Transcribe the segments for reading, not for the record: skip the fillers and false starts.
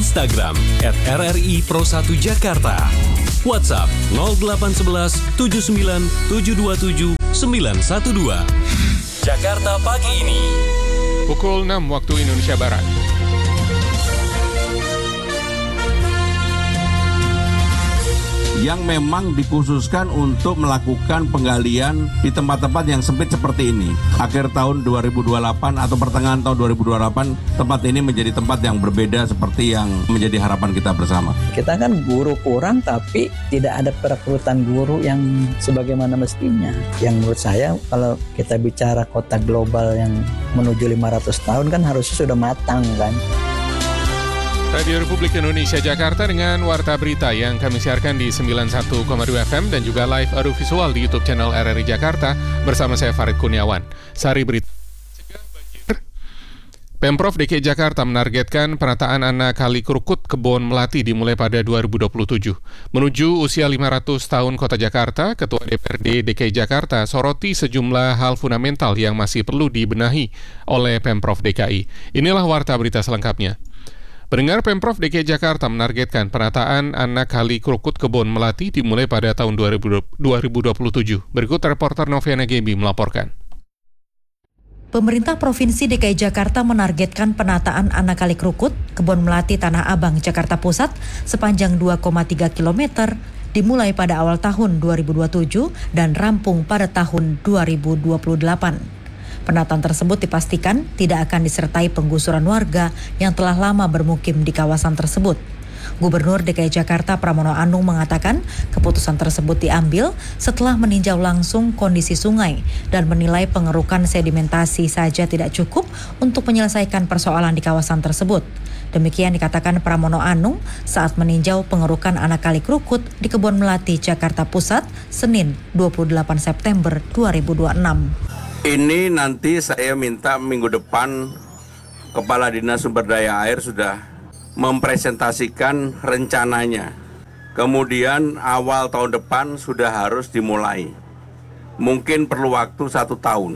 Instagram @RRI Pro1Jakarta. WhatsApp 0811 79 727 912. Jakarta pagi ini. Pukul 6 waktu Indonesia Barat. Yang memang dikhususkan untuk melakukan penggalian di tempat-tempat yang sempit seperti ini. Akhir tahun 2028 atau pertengahan tahun 2028, tempat ini menjadi tempat yang berbeda seperti yang menjadi harapan kita bersama. Kita kan guru kurang, tapi tidak ada perekrutan guru yang sebagaimana mestinya. Yang menurut saya, kalau kita bicara kota global yang menuju 500 tahun kan harusnya sudah matang kan. Radio Republik Indonesia Jakarta dengan Warta Berita yang kami siarkan di 91,2 FM dan juga live audio visual di YouTube channel RRI Jakarta bersama saya Farid Kurniawan. Sari berita. Pemprov DKI Jakarta menargetkan penataan anak Kali Krukut Kebon Melati dimulai pada 2027. Menuju usia 500 tahun Kota Jakarta, Ketua DPRD DKI Jakarta soroti sejumlah hal fundamental yang masih perlu dibenahi oleh Pemprov DKI. Inilah Warta Berita selengkapnya. Pendengar, Pemprov DKI Jakarta menargetkan penataan anak Kali Krukut Kebon Melati dimulai pada tahun 2027. Berikut reporter Noviana Gembi melaporkan. Pemerintah Provinsi DKI Jakarta menargetkan penataan anak Kali Krukut Kebon Melati Tanah Abang, Jakarta Pusat sepanjang 2,3 km dimulai pada awal tahun 2027 dan rampung pada tahun 2028. Penataan tersebut dipastikan tidak akan disertai penggusuran warga yang telah lama bermukim di kawasan tersebut. Gubernur DKI Jakarta Pramono Anung mengatakan keputusan tersebut diambil setelah meninjau langsung kondisi sungai dan menilai pengerukan sedimentasi saja tidak cukup untuk menyelesaikan persoalan di kawasan tersebut. Demikian dikatakan Pramono Anung saat meninjau pengerukan anak Kali Krukut di Kebon Melati, Jakarta Pusat, Senin 28 September 2026. Ini nanti saya minta minggu depan Kepala Dinas Sumber Daya Air sudah mempresentasikan rencananya. Kemudian awal tahun depan sudah harus dimulai. Mungkin perlu waktu 1 tahun.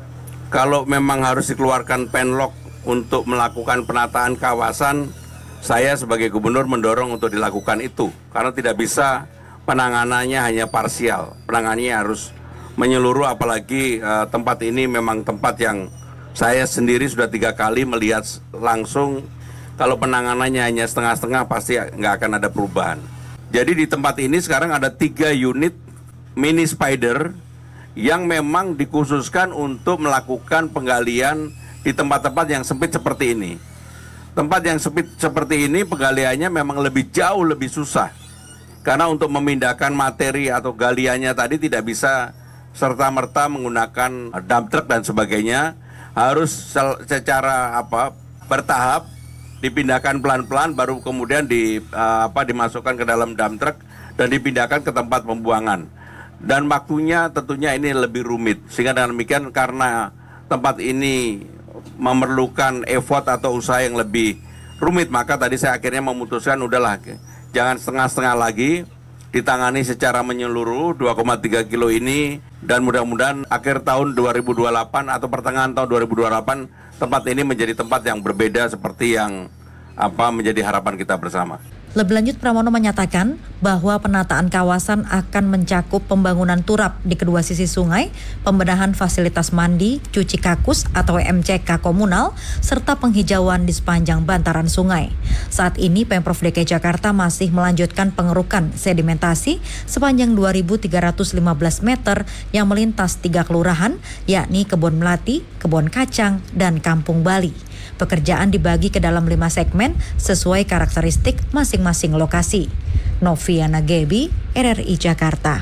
Kalau memang harus dikeluarkan penlok untuk melakukan penataan kawasan, saya sebagai gubernur mendorong untuk dilakukan itu. Karena tidak bisa penanganannya hanya parsial. Penanganannya harus menyeluruh, apalagi tempat ini memang tempat yang saya sendiri sudah 3 kali melihat langsung. Kalau penanganannya hanya setengah-setengah pasti nggak akan ada perubahan. Jadi di tempat ini sekarang ada 3 unit mini spider yang memang dikhususkan untuk melakukan penggalian di tempat-tempat yang sempit seperti ini. Tempat yang sempit seperti ini penggaliannya memang lebih jauh lebih susah. Karena untuk memindahkan materi atau galiannya tadi tidak bisa serta-merta menggunakan dump truck dan sebagainya, harus secara bertahap dipindahkan pelan-pelan baru kemudian dimasukkan ke dalam dump truck dan dipindahkan ke tempat pembuangan. Dan waktunya tentunya ini lebih rumit. Sehingga dengan demikian karena tempat ini memerlukan effort atau usaha yang lebih rumit, maka tadi saya akhirnya memutuskan udahlah jangan setengah-setengah lagi, ditangani secara menyeluruh 2,3 kilo ini, dan mudah-mudahan akhir tahun 2028 atau pertengahan tahun 2028 tempat ini menjadi tempat yang berbeda seperti yang menjadi harapan kita bersama. Lebih lanjut, Pramono menyatakan bahwa penataan kawasan akan mencakup pembangunan turap di kedua sisi sungai, pembenahan fasilitas mandi, cuci kakus atau MCK komunal, serta penghijauan di sepanjang bantaran sungai. Saat ini Pemprov DKI Jakarta masih melanjutkan pengerukan sedimentasi sepanjang 2.315 meter yang melintas 3 kelurahan, yakni Kebon Melati, Kebon Kacang, dan Kampung Bali. Pekerjaan dibagi ke dalam 5 segmen sesuai karakteristik masing-masing lokasi. Noviana Gebi, RRI Jakarta.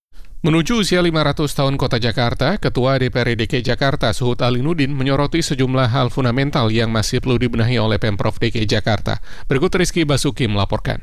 Menuju usia 500 tahun Kota Jakarta, Ketua DPRD DKI Jakarta Suhud Alinuddin menyoroti sejumlah hal fundamental yang masih perlu dibenahi oleh Pemprov DKI Jakarta. Berikut Rizky Basuki melaporkan.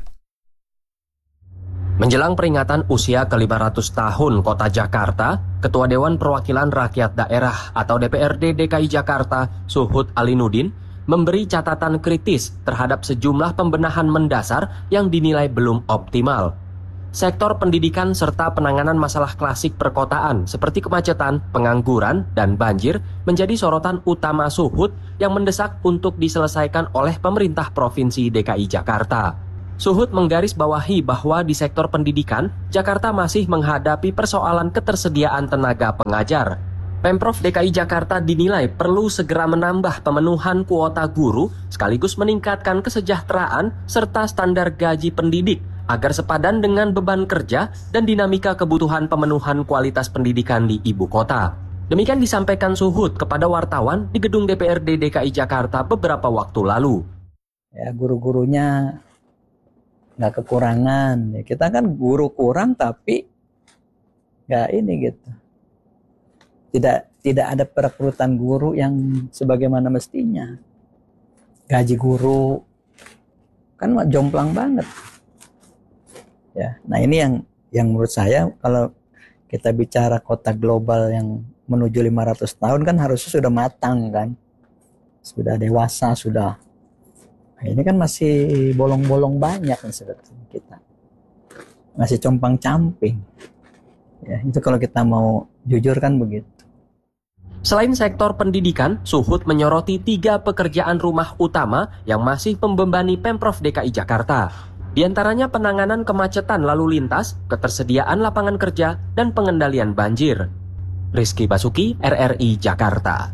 Menjelang peringatan usia ke-500 tahun Kota Jakarta, Ketua Dewan Perwakilan Rakyat Daerah atau DPRD DKI Jakarta, Suhud Alinuddin, memberi catatan kritis terhadap sejumlah pembenahan mendasar yang dinilai belum optimal. sektor pendidikan serta penanganan masalah klasik perkotaan seperti kemacetan, pengangguran, dan banjir menjadi sorotan utama Suhut yang mendesak untuk diselesaikan oleh pemerintah Provinsi DKI Jakarta. Suhut menggarisbawahi bahwa di sektor pendidikan, Jakarta masih menghadapi persoalan ketersediaan tenaga pengajar. Pemprov DKI Jakarta dinilai perlu segera menambah pemenuhan kuota guru sekaligus meningkatkan kesejahteraan serta standar gaji pendidik agar sepadan dengan beban kerja dan dinamika kebutuhan pemenuhan kualitas pendidikan di ibu kota. Demikian disampaikan Suhut kepada wartawan di gedung DPRD DKI Jakarta beberapa waktu lalu. Ya, guru-gurunya nggak kekurangan. Ya, kita kan guru kurang tapi nggak ini gitu. Tidak ada perekrutan guru yang sebagaimana mestinya. Gaji guru kan jomplang banget. Ya, nah ini yang menurut saya kalau kita bicara kota global yang menuju 500 tahun kan harusnya sudah matang kan. Sudah dewasa, sudah. Nah, ini kan masih bolong-bolong banyak nih sebetulnya kita. Masih compang-camping. Ya, itu kalau kita mau jujur kan begitu. Selain sektor pendidikan, Suhut menyoroti 3 pekerjaan rumah utama yang masih membebani Pemprov DKI Jakarta. Di antaranya penanganan kemacetan lalu lintas, ketersediaan lapangan kerja, dan pengendalian banjir. Rizky Basuki, RRI Jakarta.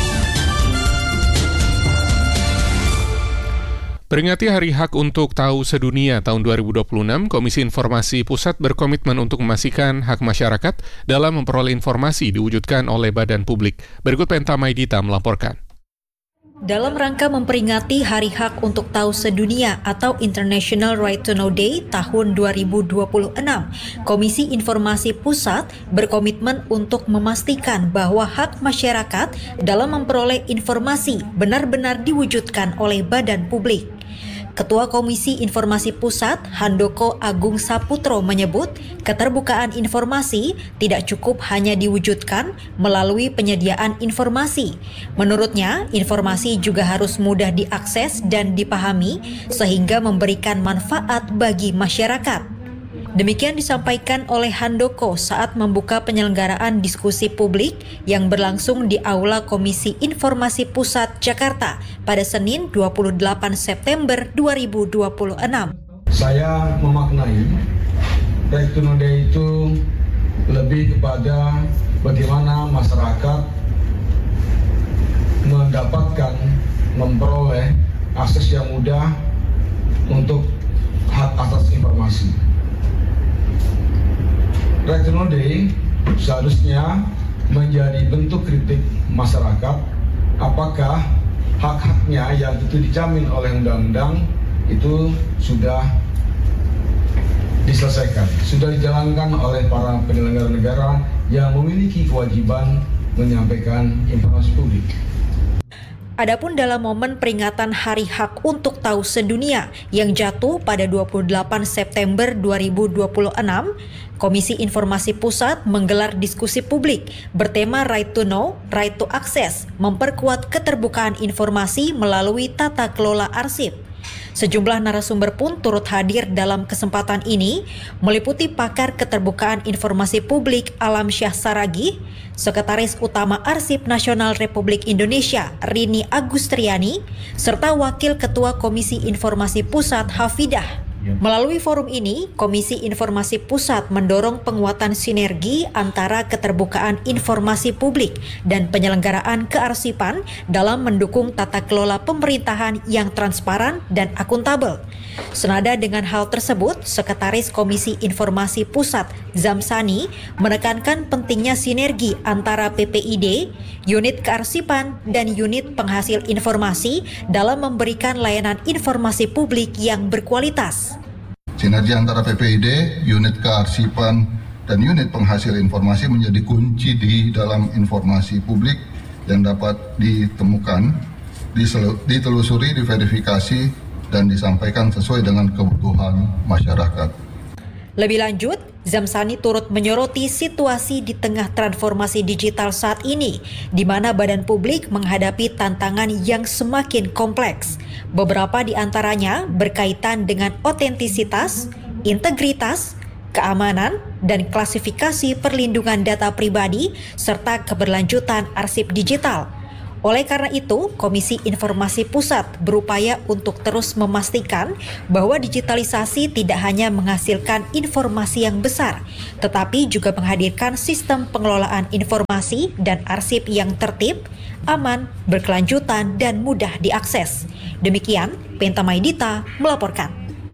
Peringati Hari Hak untuk Tahu Sedunia tahun 2026, Komisi Informasi Pusat berkomitmen untuk memastikan hak masyarakat dalam memperoleh informasi diwujudkan oleh badan publik. Berikut Penta Maidita melaporkan. Dalam rangka memperingati Hari Hak untuk Tahu Sedunia atau International Right to Know Day tahun 2026, Komisi Informasi Pusat berkomitmen untuk memastikan bahwa hak masyarakat dalam memperoleh informasi benar-benar diwujudkan oleh badan publik. Ketua Komisi Informasi Pusat, Handoko Agung Saputro menyebut, keterbukaan informasi tidak cukup hanya diwujudkan melalui penyediaan informasi. Menurutnya, informasi juga harus mudah diakses dan dipahami sehingga memberikan manfaat bagi masyarakat. Demikian disampaikan oleh Handoko saat membuka penyelenggaraan diskusi publik yang berlangsung di Aula Komisi Informasi Pusat Jakarta pada Senin 28 September 2026. Saya memaknai Right to Know Day itu lebih kepada bagaimana masyarakat mendapatkan, memperoleh akses yang mudah untuk hak atas informasi. Right to Know Day seharusnya menjadi bentuk kritik masyarakat apakah hak-haknya yang itu dijamin oleh undang-undang itu sudah diselesaikan, sudah dijalankan oleh para penyelenggara negara yang memiliki kewajiban menyampaikan informasi publik. Adapun dalam momen peringatan Hari Hak untuk Tahu Sedunia yang jatuh pada 28 September 2026, Komisi Informasi Pusat menggelar diskusi publik bertema Right to Know, Right to Access, memperkuat keterbukaan informasi melalui tata kelola arsip. Sejumlah narasumber pun turut hadir dalam kesempatan ini, meliputi pakar keterbukaan informasi publik Alam Syah Saragih, Sekretaris Utama Arsip Nasional Republik Indonesia Rini Agustriani, serta Wakil Ketua Komisi Informasi Pusat Hafidah. Melalui forum ini, Komisi Informasi Pusat mendorong penguatan sinergi antara keterbukaan informasi publik dan penyelenggaraan kearsipan dalam mendukung tata kelola pemerintahan yang transparan dan akuntabel. Senada dengan hal tersebut, Sekretaris Komisi Informasi Pusat Zamsani menekankan pentingnya sinergi antara PPID, unit kearsipan, dan unit penghasil informasi dalam memberikan layanan informasi publik yang berkualitas. Sinergi antara PPID, unit kearsipan, dan unit penghasil informasi menjadi kunci di dalam informasi publik yang dapat ditemukan, ditelusuri, diverifikasi, dan disampaikan sesuai dengan kebutuhan masyarakat. Lebih lanjut, Zamsani turut menyoroti situasi di tengah transformasi digital saat ini, di mana badan publik menghadapi tantangan yang semakin kompleks. Beberapa di antaranya berkaitan dengan otentisitas, integritas, keamanan, dan klasifikasi perlindungan data pribadi, serta keberlanjutan arsip digital. Oleh karena itu, Komisi Informasi Pusat berupaya untuk terus memastikan bahwa digitalisasi tidak hanya menghasilkan informasi yang besar, tetapi juga menghadirkan sistem pengelolaan informasi dan arsip yang tertib, aman, berkelanjutan, dan mudah diakses. Demikian, Penta Maidita melaporkan.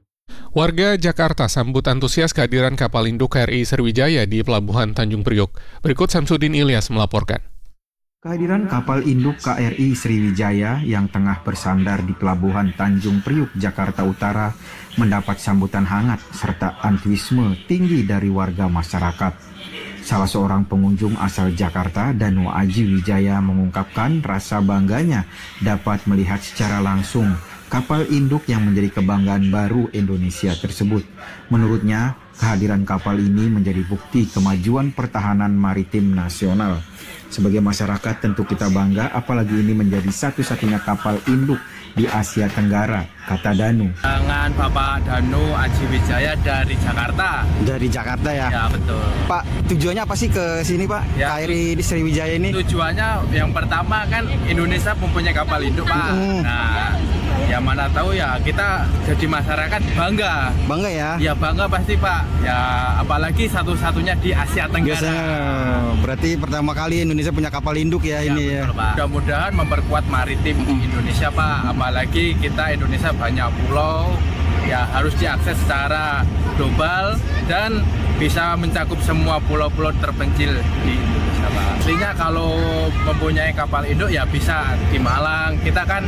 Warga Jakarta sambut antusias kehadiran kapal induk KRI Sriwijaya di Pelabuhan Tanjung Priok. Berikut Samsudin Ilyas melaporkan. Kehadiran kapal induk KRI Sriwijaya yang tengah bersandar di Pelabuhan Tanjung Priok, Jakarta Utara mendapat sambutan hangat serta antusiasme tinggi dari warga masyarakat. Salah seorang pengunjung asal Jakarta, Danu Aji Wijaya, mengungkapkan rasa bangganya dapat melihat secara langsung kapal induk yang menjadi kebanggaan baru Indonesia tersebut. Menurutnya, kehadiran kapal ini menjadi bukti kemajuan pertahanan maritim nasional. Sebagai masyarakat tentu kita bangga, apalagi ini menjadi satu-satunya kapal induk di Asia Tenggara, kata Danu. Dengan Bapak Danu Aji Wijaya dari Jakarta. Dari Jakarta ya? Ya, betul. Pak, tujuannya apa sih ke sini, Pak? Ya, KRI di Sriwijaya ini? Tujuannya yang pertama kan Indonesia mempunyai kapal induk, Pak. Nah, ya mana tahu ya kita jadi masyarakat bangga. Bangga ya? Ya bangga pasti, Pak. Ya apalagi satu-satunya di Asia Tenggara. Biasanya, berarti pertama kali Indonesia punya kapal induk ya, ini betul, ya. Pak. Mudah-mudahan memperkuat maritim Indonesia, Pak. Apalagi kita Indonesia banyak pulau, ya harus diakses secara global dan bisa mencakup semua pulau-pulau terpencil di Indonesia, Pak. Aslinya kalau mempunyai kapal induk ya bisa di Malang. Kita kan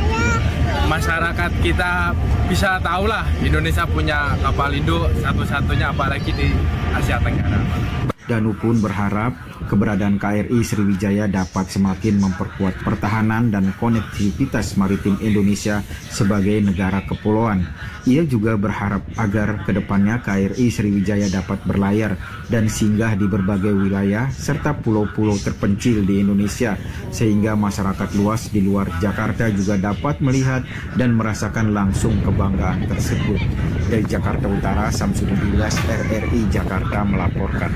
masyarakat kita bisa tahulah Indonesia punya kapal induk satu-satunya apalagi di Asia Tenggara, Pak. Danu pun berharap keberadaan KRI Sriwijaya dapat semakin memperkuat pertahanan dan konektivitas maritim Indonesia sebagai negara kepulauan. Ia juga berharap agar kedepannya KRI Sriwijaya dapat berlayar dan singgah di berbagai wilayah serta pulau-pulau terpencil di Indonesia, sehingga masyarakat luas di luar Jakarta juga dapat melihat dan merasakan langsung kebanggaan tersebut. Dari Jakarta Utara, Samsudin Ilyas, RRI Jakarta melaporkan.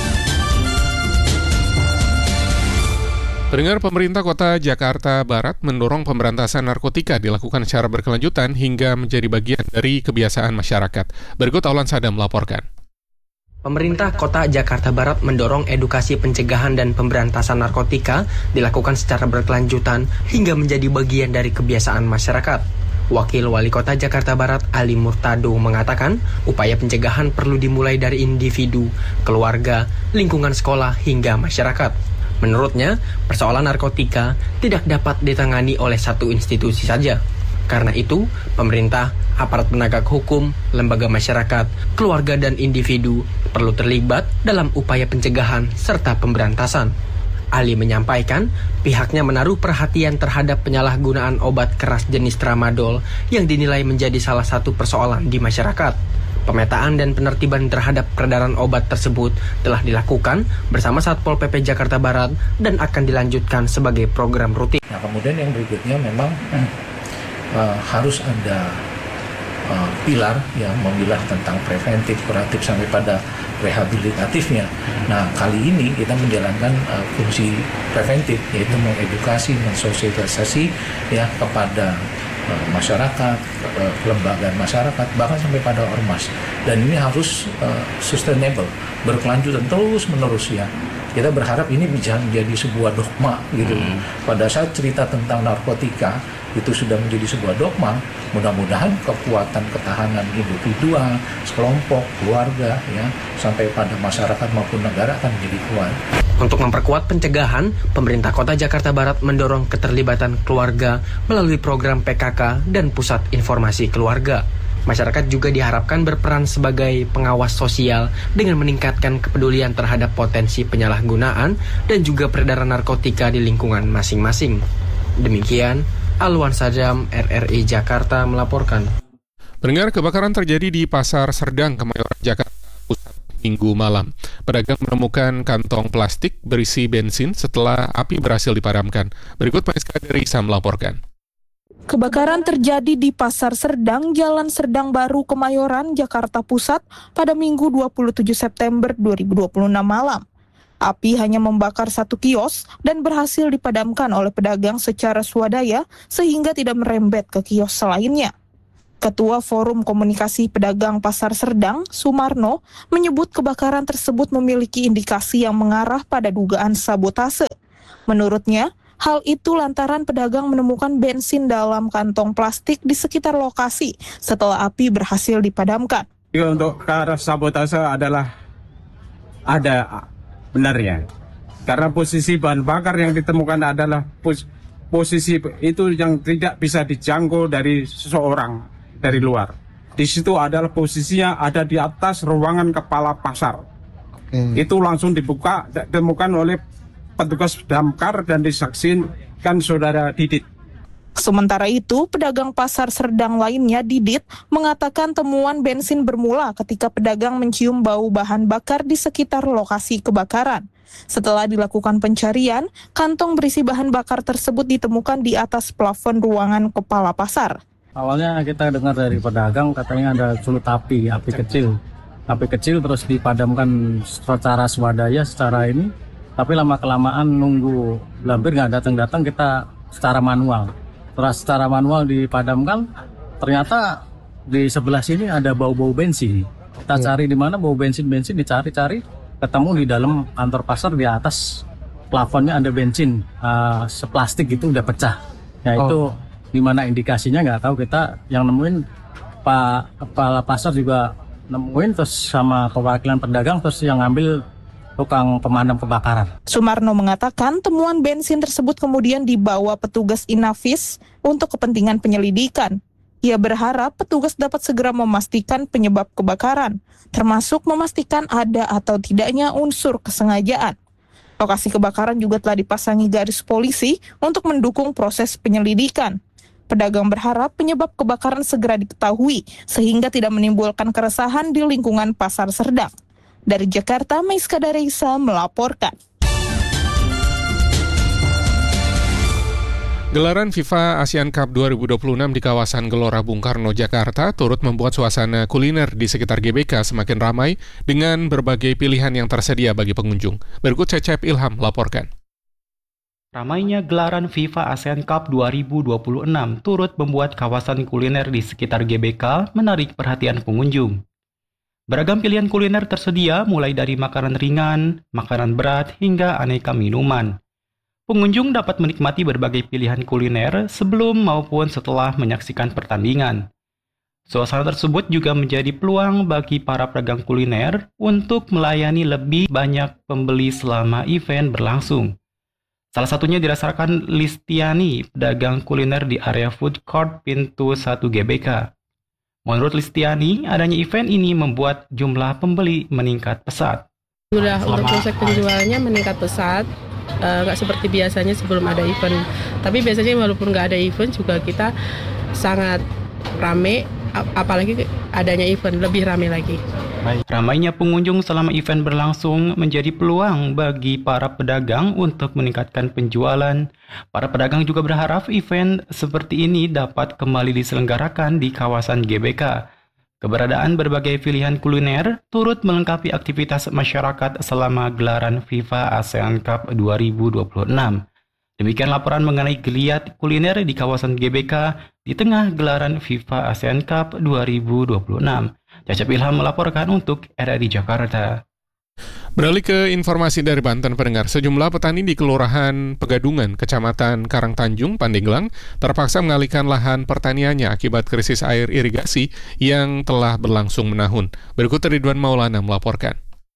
Pendengar, pemerintah kota Jakarta Barat mendorong pemberantasan narkotika dilakukan secara berkelanjutan hingga menjadi bagian dari kebiasaan masyarakat. Berikut Aulan Sadam melaporkan. Pemerintah kota Jakarta Barat mendorong edukasi pencegahan dan pemberantasan narkotika dilakukan secara berkelanjutan hingga menjadi bagian dari kebiasaan masyarakat. Wakil Wali Kota Jakarta Barat Ali Murtado mengatakan upaya pencegahan perlu dimulai dari individu, keluarga, lingkungan sekolah hingga masyarakat. Menurutnya, persoalan narkotika tidak dapat ditangani oleh satu institusi saja. Karena itu, pemerintah, aparat penegak hukum, lembaga masyarakat, keluarga dan individu perlu terlibat dalam upaya pencegahan serta pemberantasan. Ali menyampaikan pihaknya menaruh perhatian terhadap penyalahgunaan obat keras jenis tramadol yang dinilai menjadi salah satu persoalan di masyarakat. Pemetaan dan penertiban terhadap peredaran obat tersebut telah dilakukan bersama Satpol PP Jakarta Barat dan akan dilanjutkan sebagai program rutin. Nah, kemudian yang berikutnya memang harus ada pilar yang memilah tentang preventif, kuratif sampai pada rehabilitatifnya. Nah, kali ini kita menjalankan fungsi preventif, yaitu mengedukasi, mensosialisasi ya kepada masyarakat, kelembagaan masyarakat, bahkan sampai pada ormas. Dan ini harus sustainable, berkelanjutan terus-menerus ya. Kita berharap ini bisa menjadi sebuah dogma gitu. Pada saat cerita tentang narkotika itu sudah menjadi sebuah dogma, mudah-mudahan kekuatan ketahanan individual, sekelompok, keluarga ya, sampai pada masyarakat maupun negara akan menjadi kuat. Untuk memperkuat pencegahan, pemerintah Kota Jakarta Barat mendorong keterlibatan keluarga melalui program PKK dan Pusat Informasi Keluarga. Masyarakat juga diharapkan berperan sebagai pengawas sosial dengan meningkatkan kepedulian terhadap potensi penyalahgunaan dan juga peredaran narkotika di lingkungan masing-masing. Demikian, Alwan Sadam, RRI Jakarta melaporkan. Pendengar, kebakaran terjadi di Pasar Serdang, Kemayoran, Jakarta Pusat Minggu malam. Pedagang menemukan kantong plastik berisi bensin setelah api berhasil dipadamkan. Berikut PSK dari ISA melaporkan. Kebakaran terjadi di Pasar Serdang, Jalan Serdang Baru, Kemayoran, Jakarta Pusat pada Minggu 27 September 2026 malam. Api hanya membakar satu kios dan berhasil dipadamkan oleh pedagang secara swadaya sehingga tidak merembet ke kios lainnya. Ketua Forum Komunikasi Pedagang Pasar Serdang, Sumarno, menyebut kebakaran tersebut memiliki indikasi yang mengarah pada dugaan sabotase. Menurutnya, hal itu lantaran pedagang menemukan bensin dalam kantong plastik di sekitar lokasi setelah api berhasil dipadamkan. Untuk ke arah sabotase adalah ada benarnya. Karena posisi bahan bakar yang ditemukan adalah posisi itu yang tidak bisa dijangkau dari seseorang dari luar. Di situ adalah posisinya ada di atas ruangan kepala pasar. Itu langsung ditemukan oleh petugas damkar dan disaksikan saudara Didit. Sementara itu, pedagang Pasar Serdang lainnya, Didit, mengatakan temuan bensin bermula ketika pedagang mencium bau bahan bakar di sekitar lokasi kebakaran. Setelah dilakukan pencarian, kantong berisi bahan bakar tersebut ditemukan di atas plafon ruangan kepala pasar. Awalnya kita dengar dari pedagang katanya ada sulut api kecil. Api kecil terus dipadamkan secara swadaya secara ini. Tapi lama-kelamaan nunggu hampir nggak datang-datang, kita secara manual. Secara manual dipadamkan, ternyata di sebelah sini ada bau-bau bensin. Kita cari di mana bau bensin dicari-cari, ketemu di dalam kantor pasar di atas plafonnya ada bensin seplastik itu udah pecah. Ya itu di mana indikasinya nggak tahu, kita yang nemuin Pak Kepala Pasar juga nemuin, terus sama perwakilan pedagang, terus yang ngambil tukang pemadam kebakaran. Sumarno mengatakan temuan bensin tersebut kemudian dibawa petugas Inafis untuk kepentingan penyelidikan. Ia berharap petugas dapat segera memastikan penyebab kebakaran, termasuk memastikan ada atau tidaknya unsur kesengajaan. Lokasi kebakaran juga telah dipasangi garis polisi untuk mendukung proses penyelidikan. Pedagang berharap penyebab kebakaran segera diketahui sehingga tidak menimbulkan keresahan di lingkungan Pasar Serdang. Dari Jakarta, Maiska Darisa melaporkan. Gelaran FIFA ASEAN Cup 2026 di kawasan Gelora Bung Karno, Jakarta turut membuat suasana kuliner di sekitar GBK semakin ramai dengan berbagai pilihan yang tersedia bagi pengunjung. Berikut Cecep Ilham melaporkan. Ramainya gelaran FIFA ASEAN Cup 2026 turut membuat kawasan kuliner di sekitar GBK menarik perhatian pengunjung. Beragam pilihan kuliner tersedia mulai dari makanan ringan, makanan berat, hingga aneka minuman. Pengunjung dapat menikmati berbagai pilihan kuliner sebelum maupun setelah menyaksikan pertandingan. Suasana tersebut juga menjadi peluang bagi para pedagang kuliner untuk melayani lebih banyak pembeli selama event berlangsung. Salah satunya dirasakan Listiani, pedagang kuliner di area food court pintu 1 GBK. Menurut Listiani, adanya event ini membuat jumlah pembeli meningkat pesat. Untuk proses penjualannya meningkat pesat, nggak seperti biasanya sebelum ada event. Tapi biasanya walaupun nggak ada event juga kita sangat rame, apalagi adanya event lebih rame lagi. Ramainya pengunjung selama event berlangsung menjadi peluang bagi para pedagang untuk meningkatkan penjualan. Para pedagang juga berharap event seperti ini dapat kembali diselenggarakan di kawasan GBK. Keberadaan berbagai pilihan kuliner turut melengkapi aktivitas masyarakat selama gelaran FIFA ASEAN Cup 2026. Demikian laporan mengenai geliat kuliner di kawasan GBK di tengah gelaran FIFA ASEAN Cup 2026. Cecep Ilham melaporkan untuk RRI Jakarta. Beralih ke informasi dari Banten, pendengar. Sejumlah petani di Kelurahan Pegadungan, Kecamatan Karangtanjung, Pandeglang, terpaksa mengalihkan lahan pertaniannya akibat krisis air irigasi yang telah berlangsung menahun. Berikut Ridwan Maulana melaporkan.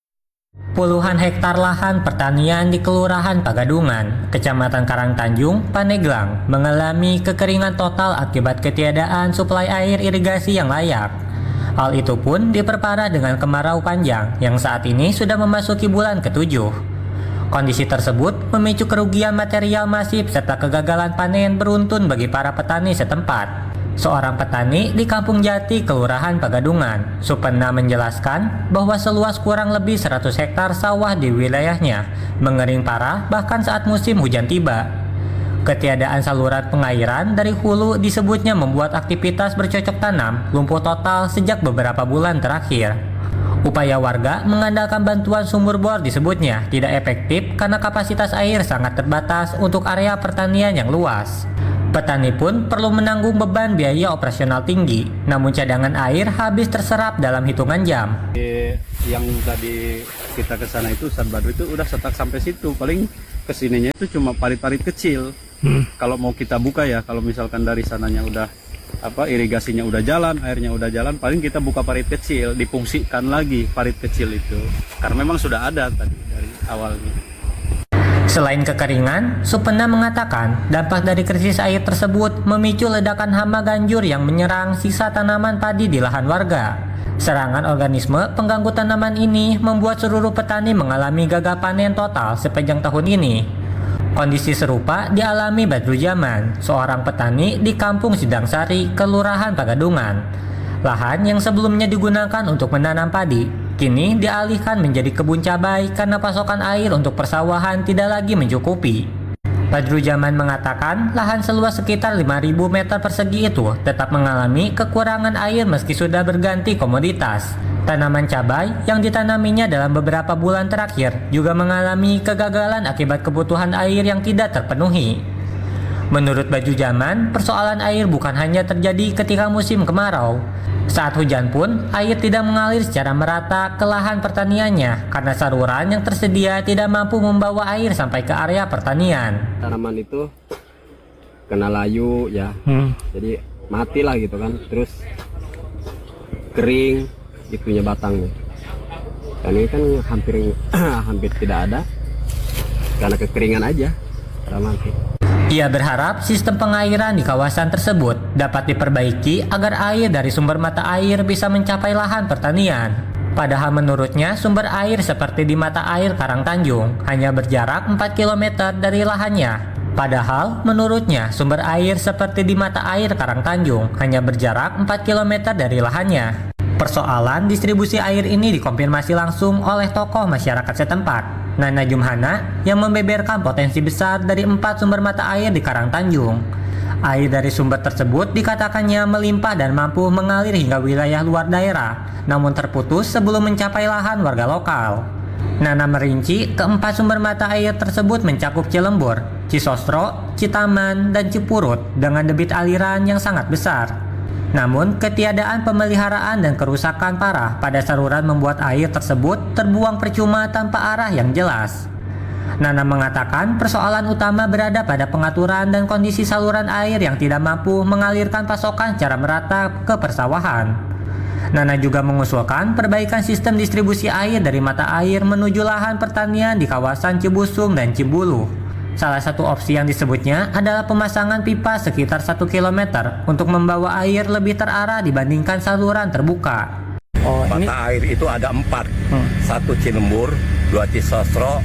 Puluhan hektar lahan pertanian di Kelurahan Pegadungan, Kecamatan Karangtanjung, Pandeglang, mengalami kekeringan total akibat ketiadaan suplai air irigasi yang layak. Hal itu pun diperparah dengan kemarau panjang yang saat ini sudah memasuki bulan ke-7. Kondisi tersebut memicu kerugian material masif serta kegagalan panen beruntun bagi para petani setempat. Seorang petani di Kampung Jati, Kelurahan Pegadungan, Supena, menjelaskan bahwa seluas kurang lebih 100 hektar sawah di wilayahnya mengering parah bahkan saat musim hujan tiba. Ketiadaan saluran pengairan dari hulu disebutnya membuat aktivitas bercocok tanam lumpuh total sejak beberapa bulan terakhir. Upaya warga mengandalkan bantuan sumur bor disebutnya tidak efektif karena kapasitas air sangat terbatas untuk area pertanian yang luas. Petani pun perlu menanggung beban biaya operasional tinggi, namun cadangan air habis terserap dalam hitungan jam. Yang tadi kita ke sana itu Sarbadu itu udah setak sampai situ, paling kesininya itu cuma parit-parit kecil. Kalau mau kita buka ya, kalau misalkan dari sananya udah irigasinya udah jalan, airnya udah jalan, paling kita buka parit kecil, difungsikan lagi parit kecil itu, karena memang sudah ada tadi dari awalnya. Selain kekeringan, Supena mengatakan dampak dari krisis air tersebut memicu ledakan hama ganjur yang menyerang sisa tanaman padi di lahan warga. Serangan organisme pengganggu tanaman ini membuat seluruh petani mengalami gagal panen total sepanjang tahun ini. Kondisi serupa dialami Badrujaman, seorang petani di Kampung Sidangsari, Kelurahan Pagadungan. Lahan yang sebelumnya digunakan untuk menanam padi, kini dialihkan menjadi kebun cabai karena pasokan air untuk persawahan tidak lagi mencukupi. Badrujaman mengatakan lahan seluas sekitar 5.000 meter persegi itu tetap mengalami kekurangan air meski sudah berganti komoditas. Tanaman cabai yang ditanaminya dalam beberapa bulan terakhir juga mengalami kegagalan akibat kebutuhan air yang tidak terpenuhi. Menurut Badrujaman, persoalan air bukan hanya terjadi ketika musim kemarau. Saat hujan pun, air tidak mengalir secara merata ke lahan pertaniannya karena saluran yang tersedia tidak mampu membawa air sampai ke area pertanian. Tanaman itu kena layu ya, jadi matilah gitu kan, terus kering itunya batangnya. Dan ini kan hampir tidak ada karena kekeringan aja. Ia berharap sistem pengairan di kawasan tersebut dapat diperbaiki agar air dari sumber mata air bisa mencapai lahan pertanian. Padahal menurutnya sumber air seperti di mata air Karangtanjung hanya berjarak 4 km dari lahannya. Padahal menurutnya sumber air seperti di mata air Karangtanjung hanya berjarak 4 km dari lahannya. Persoalan distribusi air ini dikonfirmasi langsung oleh tokoh masyarakat setempat, Nana Jumhana, yang membeberkan potensi besar dari 4 sumber mata air di Karangtanjung. Air dari sumber tersebut dikatakannya melimpah dan mampu mengalir hingga wilayah luar daerah, namun terputus sebelum mencapai lahan warga lokal. Nana merinci keempat sumber mata air tersebut mencakup Cilembur, Cisosro, Citaman, dan Cipurut dengan debit aliran yang sangat besar. Namun, ketiadaan pemeliharaan dan kerusakan parah pada saluran membuat air tersebut terbuang percuma tanpa arah yang jelas. Nana mengatakan persoalan utama berada pada pengaturan dan kondisi saluran air yang tidak mampu mengalirkan pasokan secara merata ke persawahan. Nana juga mengusulkan perbaikan sistem distribusi air dari mata air menuju lahan pertanian di kawasan Cibusung dan Cibulu. Salah satu opsi yang disebutnya adalah pemasangan pipa sekitar 1 km untuk membawa air lebih terarah dibandingkan saluran terbuka. Mata air itu ada 4, 1 Cilembur, 2 Cisosro,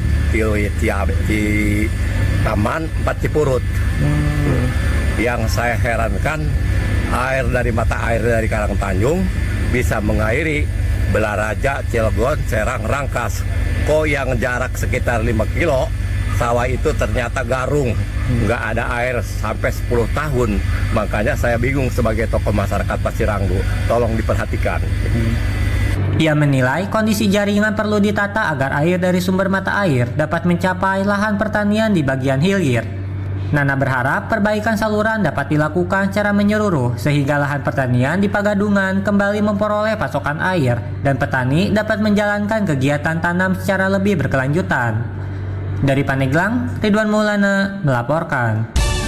3 Taman, 4 Cipurut. Yang saya herankan, air dari mata air dari Karangtanjung bisa mengairi Belaraja, Cilegon, Serang, Rangkas. Kok yang jarak sekitar 5 kilo, sawah itu ternyata garung, nggak ada air sampai 10 tahun. Makanya saya bingung sebagai tokoh masyarakat Pasiranggu, tolong diperhatikan. Ia menilai kondisi jaringan perlu ditata agar air dari sumber mata air dapat mencapai lahan pertanian di bagian hilir. Nana berharap perbaikan saluran dapat dilakukan secara menyeluruh sehingga lahan pertanian di Pagadungan kembali memperoleh pasokan air dan petani dapat menjalankan kegiatan tanam secara lebih berkelanjutan. Dari Pandeglang, Ridwan Maulana melaporkan.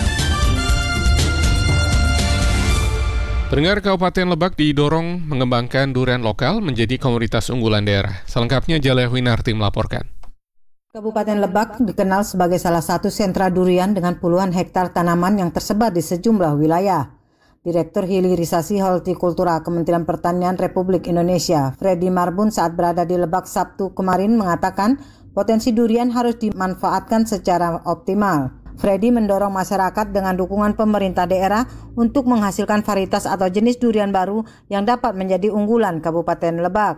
Pendengar, Kabupaten Lebak didorong mengembangkan durian lokal menjadi komoditas unggulan daerah. Selengkapnya Jaleh Winarti melaporkan. Kabupaten Lebak dikenal sebagai salah satu sentra durian dengan puluhan hektar tanaman yang tersebar di sejumlah wilayah. Direktur Hilirisasi Hortikultura Kementerian Pertanian Republik Indonesia, Freddy Marbun, saat berada di Lebak Sabtu kemarin mengatakan potensi durian harus dimanfaatkan secara optimal. Freddy mendorong masyarakat dengan dukungan pemerintah daerah untuk menghasilkan varietas atau jenis durian baru yang dapat menjadi unggulan Kabupaten Lebak.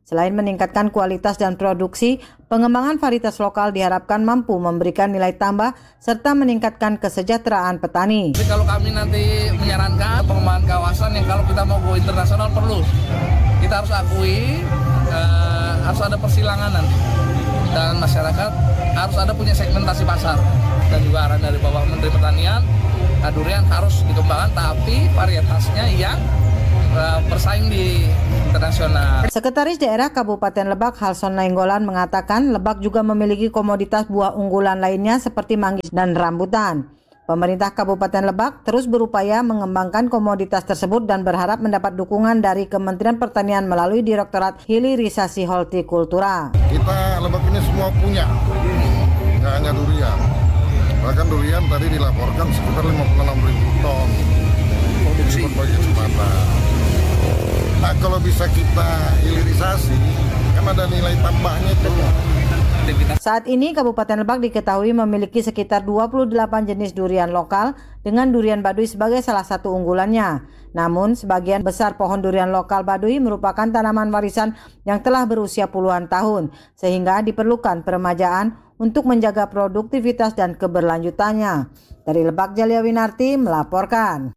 Selain meningkatkan kualitas dan produksi, pengembangan varietas lokal diharapkan mampu memberikan nilai tambah serta meningkatkan kesejahteraan petani. Jadi kalau kami nanti menyarankan pengembangan kawasan yang kalau kita mau go internasional perlu, kita harus akui harus ada persilangan nanti. Dan masyarakat harus ada punya segmentasi pasar. Dan juga arahan dari Bapak Menteri Pertanian, durian harus dikembangkan tapi varietasnya yang bersaing di internasional. Sekretaris Daerah Kabupaten Lebak Halson Nainggolan mengatakan Lebak juga memiliki komoditas buah unggulan lainnya seperti manggis dan rambutan. Pemerintah Kabupaten Lebak terus berupaya mengembangkan komoditas tersebut dan berharap mendapat dukungan dari Kementerian Pertanian melalui Direktorat Hilirisasi Hortikultura. Kita Lebak ini semua punya, nggak hanya durian. Bahkan durian tadi dilaporkan sekitar 56.000 ton produksi berbagai kesempatan. Nah kalau bisa kita hilirisasi, kan ada nilai tambahnya itu. Saat ini Kabupaten Lebak diketahui memiliki sekitar 28 jenis durian lokal dengan durian Baduy sebagai salah satu unggulannya. Namun sebagian besar pohon durian lokal Baduy merupakan tanaman warisan yang telah berusia puluhan tahun, sehingga diperlukan peremajaan untuk menjaga produktivitas dan keberlanjutannya. Dari Lebak, Jalia Winarti melaporkan.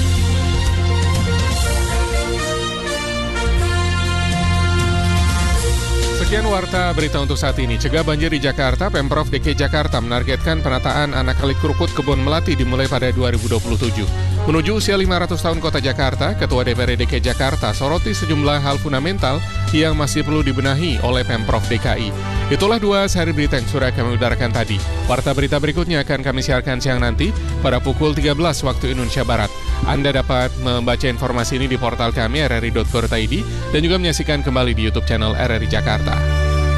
Sekian warta berita untuk saat ini. Cegah banjir di Jakarta, Pemprov DKI Jakarta menargetkan penataan anak kali Krukut Kebon Melati dimulai pada 2027. Menuju usia 500 tahun Kota Jakarta, Ketua DPRD DKI Jakarta soroti sejumlah hal fundamental yang masih perlu dibenahi oleh Pemprov DKI. Itulah 2 sehari berita yang sudah kami udarakan tadi. Warta berita berikutnya akan kami siarkan siang nanti pada pukul 13 waktu Indonesia Barat. Anda dapat membaca informasi ini di portal kami rri.co.id dan juga menyaksikan kembali di YouTube channel RRI Jakarta.